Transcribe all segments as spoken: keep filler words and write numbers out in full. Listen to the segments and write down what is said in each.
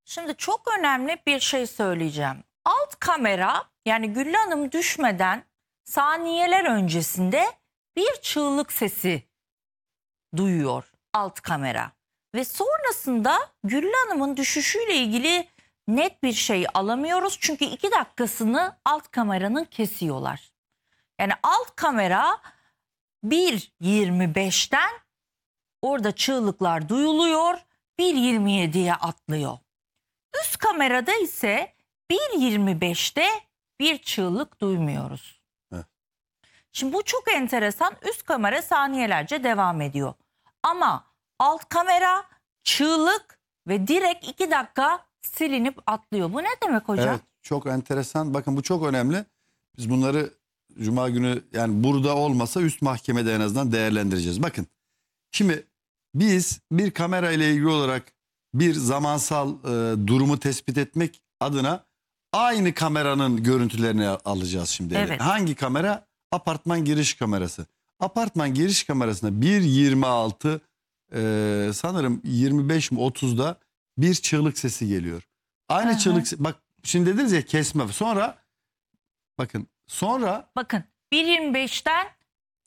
Şimdi çok önemli bir şey söyleyeceğim. Alt kamera, yani Güllü Hanım düşmeden saniyeler öncesinde bir çığlık sesi duyuyor alt kamera. Ve sonrasında Güllü Hanım'ın düşüşüyle ilgili net bir şey alamıyoruz. Çünkü iki dakikasını alt kameranın kesiyorlar. Yani alt kamera bir yirmi beşten orada çığlıklar duyuluyor, bir yirmi yediye atlıyor. Üst kamerada ise bir yirmi beşte bir çığlık duymuyoruz. Heh. Şimdi bu çok enteresan. Üst kamera saniyelerce devam ediyor. Ama alt kamera çığlık ve direkt iki dakika silinip atlıyor. Bu ne demek hocam? Evet, çok enteresan. Bakın bu çok önemli. Biz bunları Cuma günü, yani burada olmasa üst mahkemede en azından değerlendireceğiz. Bakın şimdi biz bir kamera ile ilgili olarak bir zamansal e, durumu tespit etmek adına aynı kameranın görüntülerini alacağız şimdi. Evet. Hangi kamera? Apartman giriş kamerası. Apartman giriş kamerasında bir yirmi altı e, sanırım yirmi beş mi otuzda bir çığlık sesi geliyor. Aynı Aha. çığlık, bak şimdi dediniz ya kesme. Sonra bakın sonra Bakın bir yirmi beşten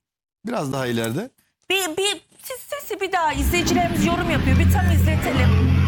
biraz daha ileride bir, bir siz sesi bir daha izleyicilerimiz yorum yapıyor. Bir tam izletelim.